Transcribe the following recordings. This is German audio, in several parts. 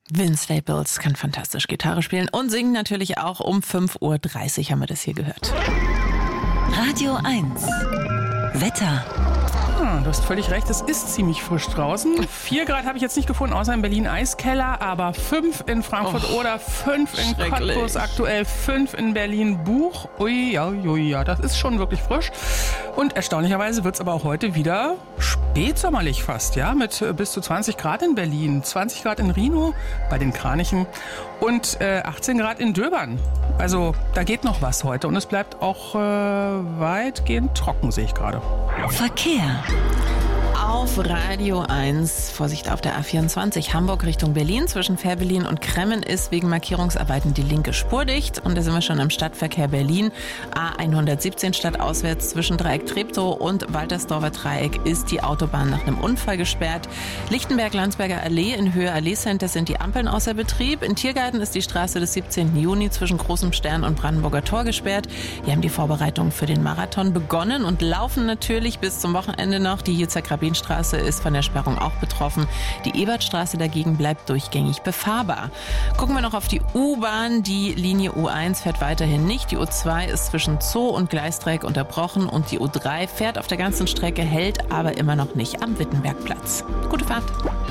Vince Staples kann fantastisch Gitarre spielen und singt natürlich auch. Um 5:30 Uhr haben wir das hier gehört. Radio 1. Wetter. Du hast völlig recht, es ist ziemlich frisch draußen. 4 Grad habe ich jetzt nicht gefunden, außer in Berlin Eiskeller, aber 5 in Frankfurt oder 5 in Cottbus, aktuell 5 in Berlin Buch. Ui, ja, das ist schon wirklich frisch. Und erstaunlicherweise wird es aber auch heute wieder spätsommerlich fast, ja, mit bis zu 20 Grad in Berlin, 20 Grad in Rhinow bei den Kranichen und 18 Grad in Döbern. Also da geht noch was heute und es bleibt auch weitgehend trocken, sehe ich gerade. Verkehr. Auf Radio 1, Vorsicht auf der A24, Hamburg Richtung Berlin. Zwischen Fehrbellin und Kremmen ist wegen Markierungsarbeiten die linke Spur dicht. Und da sind wir schon im Stadtverkehr Berlin. A117 stadtauswärts zwischen Dreieck Treptow und Waltersdorfer Dreieck ist die Autobahn nach einem Unfall gesperrt. Lichtenberg-Landsberger Allee in Höhe Allee-Center sind die Ampeln außer Betrieb. In Tiergarten ist die Straße des 17. Juni zwischen Großem Stern und Brandenburger Tor gesperrt. Hier haben die Vorbereitungen für den Marathon begonnen und laufen natürlich bis zum Wochenende noch. Die Yitzhak-Rabin-Straße ist von der Sperrung auch betroffen. Die Ebertstraße dagegen bleibt durchgängig befahrbar. Gucken wir noch auf die U-Bahn. Die Linie U1 fährt weiterhin nicht. Die U2 ist zwischen Zoo und Gleisdreieck unterbrochen und die U3 fährt auf der ganzen Strecke, hält aber immer noch nicht am Wittenbergplatz. Gute Fahrt.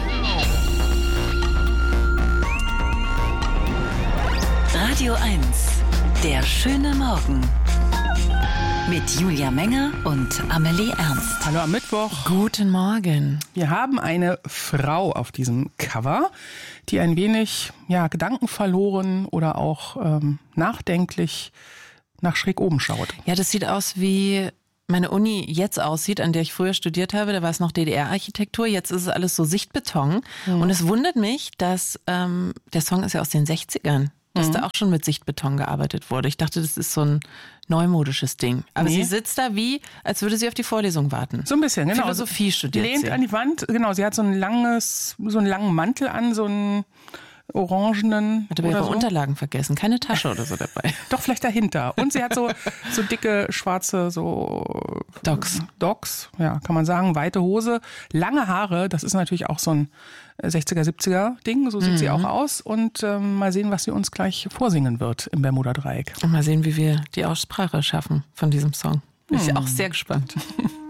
Radio 1. Der schöne Morgen. Mit Julia Menger und Amelie Ernst. Hallo am Mittwoch. Guten Morgen. Wir haben eine Frau auf diesem Cover, die ein wenig gedankenverloren oder auch nachdenklich nach schräg oben schaut. Ja, das sieht aus wie meine Uni jetzt aussieht, an der ich früher studiert habe. Da war es noch DDR-Architektur, jetzt ist es alles so Sichtbeton. Und es wundert mich, dass der Song ist ja aus den 60ern. Dass da auch schon mit Sichtbeton gearbeitet wurde. Ich dachte, das ist so ein neumodisches Ding. Aber sie sitzt da als würde sie auf die Vorlesung warten. So ein bisschen, genau. Philosophie studiert lehnt sie. An die Wand, genau. Sie hat so einen langen Mantel an, so einen orangenen. Hat aber ihre Unterlagen vergessen. Keine Tasche oder so dabei. Doch, vielleicht dahinter. Und sie hat so dicke, schwarze, Docks, ja, kann man sagen. Weite Hose, lange Haare. Das ist natürlich auch so ein 60er, 70er Ding. So sieht sie auch aus. Und mal sehen, was sie uns gleich vorsingen wird im Bermuda-Dreieck. Und mal sehen, wie wir die Aussprache schaffen von diesem Song. Bin ich auch sehr gespannt.